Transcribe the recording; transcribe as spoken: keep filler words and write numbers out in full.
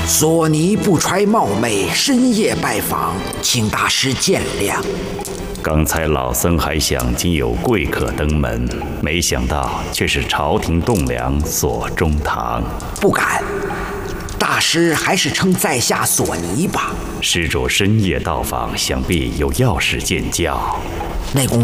索尼不揣冒昧，深夜拜访，请大师见谅。 刚才老僧还想今有贵客登门，没想到却是朝廷栋梁索中堂。 不敢，大师还是称在下索尼吧。 施主深夜到访，想必有要事见教。 内公